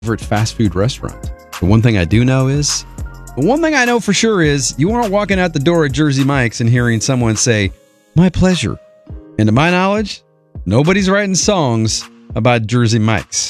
favorite fast food restaurant. The one thing I know for sure is you aren't walking out the door at Jersey Mike's and hearing someone say, "My pleasure." And to my knowledge, nobody's writing songs about Jersey Mike's.